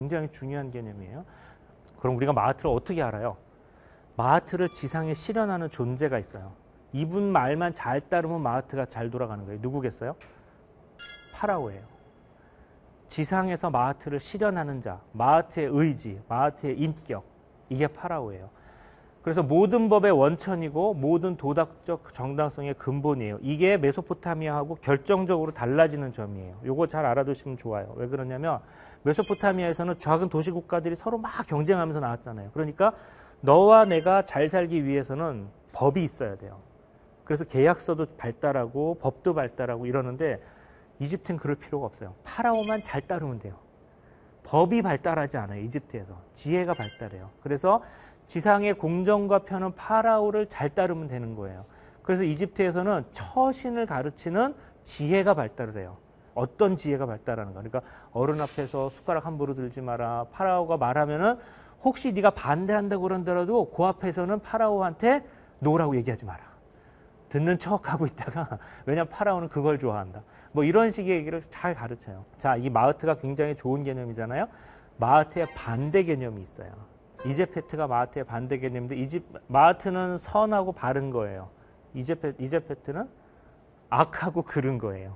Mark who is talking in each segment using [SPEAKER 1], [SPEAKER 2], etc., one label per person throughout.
[SPEAKER 1] 굉장히 중요한 개념이에요. 그럼 우리가 마하트를 어떻게 알아요? 마하트를 지상에 실현하는 존재가 있어요. 이분 말만 잘 따르면 마하트가 잘 돌아가는 거예요. 누구겠어요? 파라오예요. 지상에서 마하트를 실현하는 자, 마하트의 의지, 마하트의 인격, 이게 파라오예요. 그래서 모든 법의 원천이고 모든 도덕적 정당성의 근본이에요. 이게 메소포타미아하고 결정적으로 달라지는 점이에요. 요거 잘 알아두시면 좋아요. 왜 그러냐면 메소포타미아에서는 작은 도시 국가들이 서로 막 경쟁하면서 나왔잖아요. 그러니까 너와 내가 잘 살기 위해서는 법이 있어야 돼요. 그래서 계약서도 발달하고 법도 발달하고 이러는데 이집트는 그럴 필요가 없어요. 파라오만 잘 따르면 돼요. 법이 발달하지 않아요. 이집트에서. 지혜가 발달해요. 그래서 지상의 공정과 편은 파라오를 잘 따르면 되는 거예요. 그래서 이집트에서는 처신을 가르치는 지혜가 발달을 해요. 어떤 지혜가 발달하는가. 그러니까 어른 앞에서 숟가락 함부로 들지 마라. 파라오가 말하면은 혹시 네가 반대한다고 그런다라도 그 앞에서는 파라오한테 노라고 얘기하지 마라. 듣는 척하고 있다가 왜냐하면 파라오는 그걸 좋아한다. 뭐 이런 식의 얘기를 잘 가르쳐요. 자, 이 마하트가 굉장히 좋은 개념이잖아요. 마하트의 반대 개념이 있어요. 이제페트가 마하트의 반대 개념인데 마하트는 선하고 바른 거예요. 이제페트는 악하고 그른 거예요.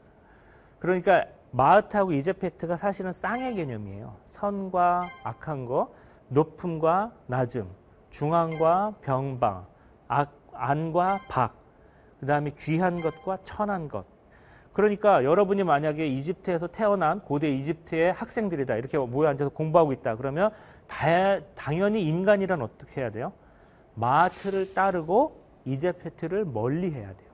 [SPEAKER 1] 그러니까 마하트하고 이제페트가 사실은 쌍의 개념이에요. 선과 악한 거, 높음과 낮음, 중앙과 병방, 안과 박, 그 다음에 귀한 것과 천한 것. 그러니까 여러분이 만약에 이집트에서 태어난 고대 이집트의 학생들이다. 이렇게 모여 앉아서 공부하고 있다. 그러면 당연히 인간이란 어떻게 해야 돼요? 마하트를 따르고 이제페트를 멀리 해야 돼요.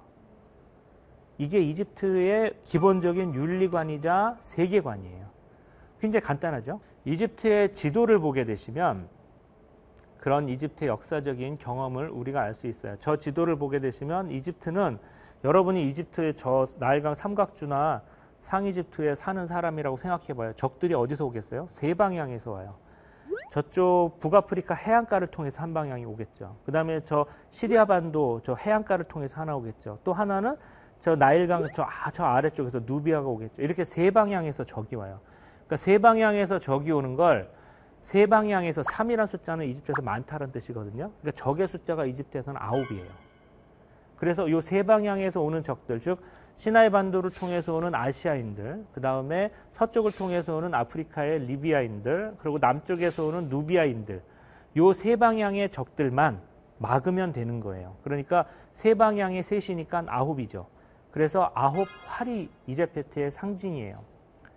[SPEAKER 1] 이게 이집트의 기본적인 윤리관이자 세계관이에요. 굉장히 간단하죠? 이집트의 지도를 보게 되시면 그런 이집트의 역사적인 경험을 우리가 알 수 있어요. 저 지도를 보게 되시면 이집트는 여러분이 이집트의 저 나일강 삼각주나 상이집트에 사는 사람이라고 생각해봐요. 적들이 어디서 오겠어요? 세 방향에서 와요. 저쪽 북아프리카 해안가를 통해서 한 방향이 오겠죠. 그 다음에 저 시리아 반도 저 해안가를 통해서 하나 오겠죠. 또 하나는 저 나일강 저 아래쪽에서 누비아가 오겠죠. 이렇게 세 방향에서 적이 와요. 그러니까 세 방향에서 적이 오는 걸 세 방향에서 3이라는 숫자는 이집트에서 많다는 뜻이거든요. 그러니까 적의 숫자가 이집트에서는 9이에요. 그래서 이 세 방향에서 오는 적들, 즉 시나이 반도를 통해서 오는 아시아인들, 그 다음에 서쪽을 통해서 오는 아프리카의 리비아인들, 그리고 남쪽에서 오는 누비아인들, 이 세 방향의 적들만 막으면 되는 거예요. 그러니까 세 방향의 셋이니까 9이죠. 그래서 9활이 이제페트의 상징이에요.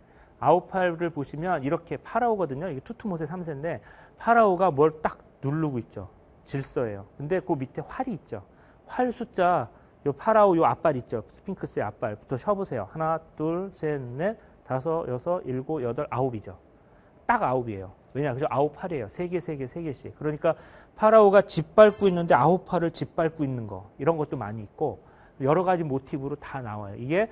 [SPEAKER 1] 9활을 보시면 이렇게 파라오거든요. 이게 투투모세 3세인데 파라오가 뭘 딱 누르고 있죠. 질서예요. 근데 그 밑에 활이 있죠. 활 숫자, 요 파라오 요 앞발 있죠. 스핑크스의 앞발부터 쉬어보세요. 하나, 둘, 셋, 넷, 다섯, 여섯, 일곱, 여덟, 9이죠. 딱 9이에요. 왜냐? 그죠? 9팔이에요. 3개, 3개, 3개씩. 그러니까 파라오가 짓밟고 있는데 9팔을 짓밟고 있는 거. 이런 것도 많이 있고 여러 가지 모티브로 다 나와요. 이게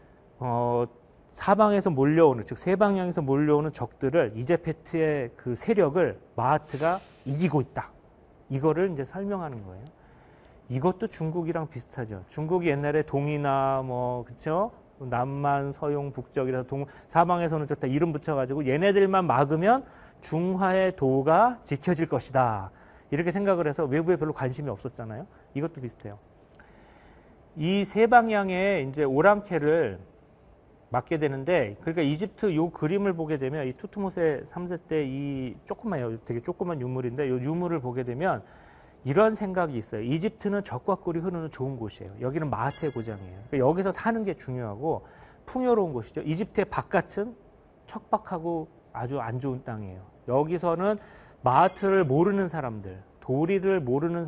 [SPEAKER 1] 사방에서 몰려오는, 즉 세 방향에서 몰려오는 적들을 이제페트의 그 세력을 마하트가 이기고 있다. 이거를 이제 설명하는 거예요. 이것도 중국이랑 비슷하죠. 중국이 옛날에 동이나 그쵸? 남만, 서용, 북적이라서 사방에서는 다 이름 붙여가지고 얘네들만 막으면 중화의 도가 지켜질 것이다. 이렇게 생각을 해서 외부에 별로 관심이 없었잖아요. 이것도 비슷해요. 이 세 방향의 이제 오랑캐를 맡게 되는데, 그러니까 이집트 요 그림을 보게 되면 이 투투모세 3세 때 이 되게 조그만 유물인데 이 유물을 보게 되면 이런 생각이 있어요. 이집트는 적과 꿀이 흐르는 좋은 곳이에요. 여기는 마하트의 고장이에요. 그러니까 여기서 사는 게 중요하고 풍요로운 곳이죠. 이집트의 바깥은 척박하고 아주 안 좋은 땅이에요. 여기서는 마하트를 모르는 사람들, 도리를 모르는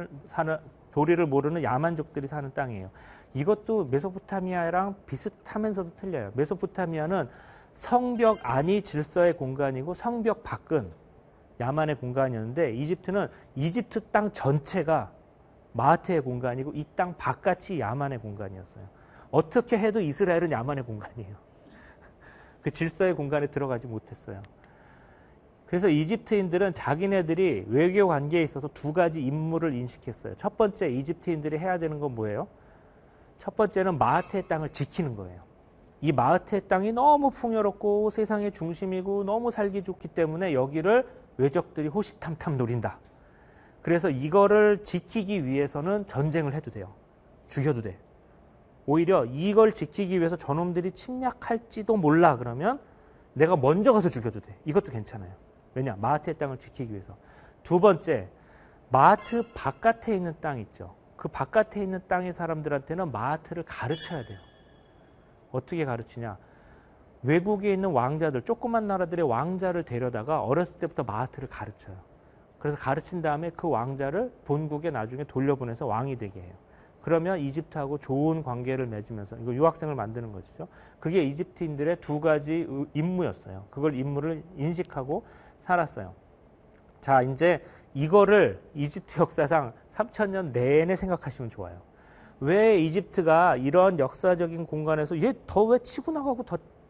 [SPEAKER 1] 야만족들이 사는 땅이에요. 이것도 메소포타미아랑 비슷하면서도 틀려요. 메소포타미아는 성벽 안이 질서의 공간이고 성벽 밖은 야만의 공간이었는데 이집트는 이집트 땅 전체가 마하트의 공간이고 이 땅 바깥이 야만의 공간이었어요. 어떻게 해도 이스라엘은 야만의 공간이에요. 그 질서의 공간에 들어가지 못했어요. 그래서 이집트인들은 자기네들이 외교 관계에 있어서 두 가지 임무를 인식했어요. 첫 번째, 이집트인들이 해야 되는 건 뭐예요? 첫 번째는 마하트의 땅을 지키는 거예요. 이 마하트의 땅이 너무 풍요롭고 세상의 중심이고 너무 살기 좋기 때문에 여기를 외적들이 호시탐탐 노린다. 그래서 이거를 지키기 위해서는 전쟁을 해도 돼요. 죽여도 돼. 오히려 이걸 지키기 위해서 저놈들이 침략할지도 몰라 그러면 내가 먼저 가서 죽여도 돼. 이것도 괜찮아요. 왜냐? 마하트의 땅을 지키기 위해서. 두 번째, 마하트 바깥에 있는 땅 있죠. 그 바깥에 있는 땅의 사람들한테는 마하트를 가르쳐야 돼요. 어떻게 가르치냐? 외국에 있는 왕자들, 조그만 나라들의 왕자를 데려다가 어렸을 때부터 마하트를 가르쳐요. 그래서 가르친 다음에 그 왕자를 본국에 나중에 돌려보내서 왕이 되게 해요. 그러면 이집트하고 좋은 관계를 맺으면서, 이거 유학생을 만드는 것이죠. 그게 이집트인들의 두 가지 임무였어요. 그걸 임무를 인식하고 살았어요. 자, 이제 이거를 이집트 역사상 3000년 내내 생각하시면 좋아요. 왜 이집트가 이런 역사적인 공간에서 얘 더 왜 치고 나가고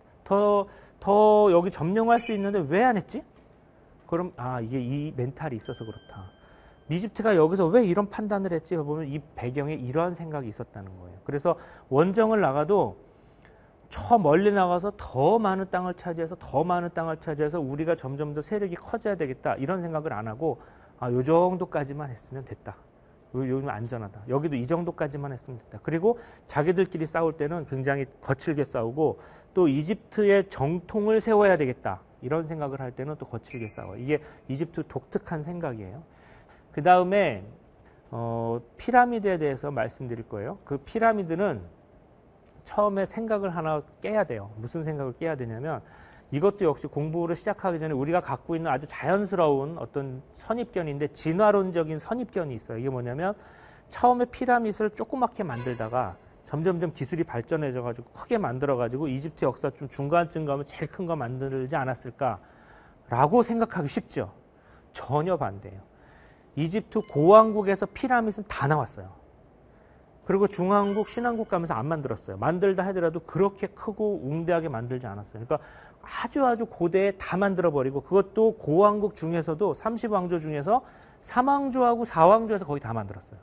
[SPEAKER 1] 더 여기 점령할 수 있는데 왜 안 했지? 그럼 이게 이 멘탈이 있어서 그렇다. 이집트가 여기서 왜 이런 판단을 했지? 보면 이 배경에 이러한 생각이 있었다는 거예요. 그래서 원정을 나가도 저 멀리 나가서 더 많은 땅을 차지해서 우리가 점점 더 세력이 커져야 되겠다. 이런 생각을 안 하고 요 정도까지만 했으면 됐다. 요즘 안전하다. 여기도 이 정도까지만 했으면 됐다. 그리고 자기들끼리 싸울 때는 굉장히 거칠게 싸우고 또 이집트의 정통을 세워야 되겠다. 이런 생각을 할 때는 또 거칠게 싸워요. 이게 이집트 독특한 생각이에요. 그 다음에 피라미드에 대해서 말씀드릴 거예요. 그 피라미드는 처음에 생각을 하나 깨야 돼요. 무슨 생각을 깨야 되냐면 이것도 역시 공부를 시작하기 전에 우리가 갖고 있는 아주 자연스러운 어떤 선입견인데 진화론적인 선입견이 있어요. 이게 뭐냐면 처음에 피라미드를 조그맣게 만들다가 점점점 기술이 발전해져가지고 크게 만들어가지고 이집트 역사 좀 중간쯤 가면 제일 큰 거 만들지 않았을까라고 생각하기 쉽죠. 전혀 반대예요. 이집트 고왕국에서 피라미드는 다 나왔어요. 그리고 중왕국, 신왕국 가면서 안 만들었어요. 만들다 하더라도 그렇게 크고 웅대하게 만들지 않았어요. 그러니까 아주 고대에 다 만들어버리고 그것도 고왕국 중에서도 30왕조 중에서 3왕조하고 4왕조에서 거의 다 만들었어요.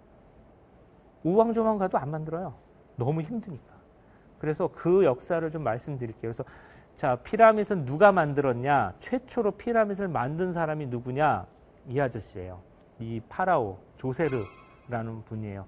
[SPEAKER 1] 5왕조만 가도 안 만들어요. 너무 힘드니까. 그래서 그 역사를 좀 말씀드릴게요. 그래서 자, 피라밋은 누가 만들었냐? 최초로 피라밋을 만든 사람이 누구냐? 이 아저씨예요. 이 파라오 조세르라는 분이에요.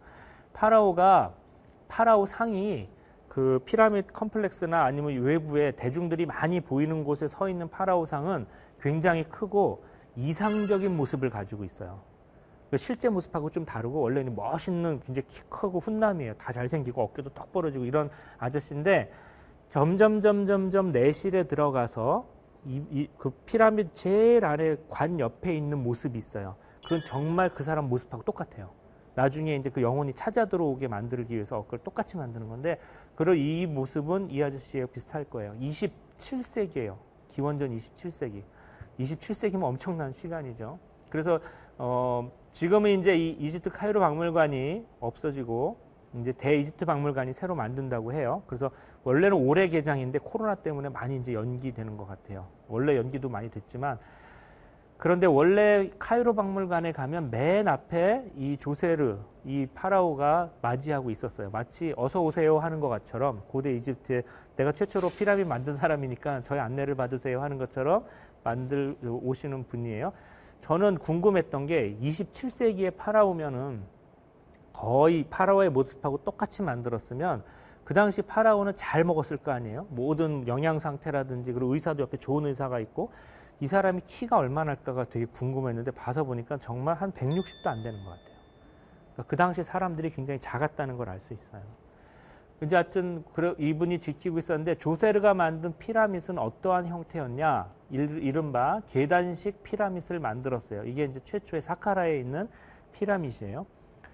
[SPEAKER 1] 파라오 상이 그 피라밋 컴플렉스나 아니면 외부에 대중들이 많이 보이는 곳에 서 있는 파라오 상은 굉장히 크고 이상적인 모습을 가지고 있어요. 실제 모습하고 좀 다르고 원래는 멋있는 굉장히 키 크고 훈남이에요. 다 잘생기고 어깨도 떡 벌어지고 이런 아저씨인데 점점 내실에 들어가서 그 피라밋 제일 아래 관 옆에 있는 모습이 있어요. 그건 정말 그 사람 모습하고 똑같아요. 나중에 이제 그 영혼이 찾아 들어오게 만들기 위해서 그걸 똑같이 만드는 건데, 그리고 이 모습은 이 아저씨에 비슷할 거예요. 27세기예요. 기원전 27세기. 27세기면 엄청난 시간이죠. 그래서 지금은 이제 이 이집트 카이로 박물관이 없어지고 이제 대이집트 박물관이 새로 만든다고 해요. 그래서 원래는 올해 개장인데 코로나 때문에 많이 이제 연기되는 것 같아요. 원래 연기도 많이 됐지만, 그런데 원래 카이로 박물관에 가면 맨 앞에 이 조세르, 이 파라오가 맞이하고 있었어요. 마치 어서 오세요 하는 것 같처럼 고대 이집트에 내가 최초로 피라미드 만든 사람이니까 저희 안내를 받으세요 하는 것처럼 오시는 분이에요. 저는 궁금했던 게 27세기의 파라오면은 거의 파라오의 모습하고 똑같이 만들었으면 그 당시 파라오는 잘 먹었을 거 아니에요. 모든 영양 상태라든지, 그리고 의사도 옆에 좋은 의사가 있고, 이 사람이 키가 얼마나 할까가 되게 궁금했는데 봐서 보니까 정말 한 160도 안 되는 것 같아요. 그러니까 그 당시 사람들이 굉장히 작았다는 걸 알 수 있어요. 이제 하여튼 이분이 지키고 있었는데 조세르가 만든 피라밋은 어떠한 형태였냐? 이른바 계단식 피라밋을 만들었어요. 이게 이제 최초의 사카라에 있는 피라밋이에요.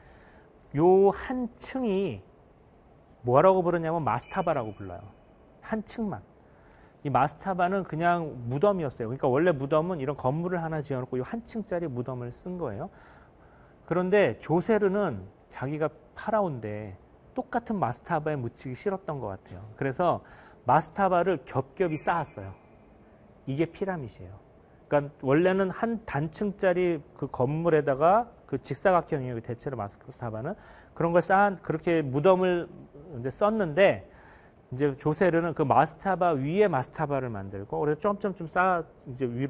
[SPEAKER 1] 요 한 층이 뭐라고 부르냐면 마스타바라고 불러요. 한 층만. 이 마스타바는 그냥 무덤이었어요. 그러니까 원래 무덤은 이런 건물을 하나 지어놓고 이 한 층짜리 무덤을 쓴 거예요. 그런데 조세르는 자기가 파라오인데 똑같은 마스타바에 묻히기 싫었던 것 같아요. 그래서 마스타바를 겹겹이 쌓았어요. 이게 피라밋이에요. 그러니까 원래는 한 단층짜리 그 건물에다가 그 직사각형이에요. 대체로 마스타바는 그런 걸 그렇게 무덤을 이제 썼는데, 이제 조세르는 그 마스타바 위에 마스타바를 만들고 그래서 점점점 쌓아 이제 위로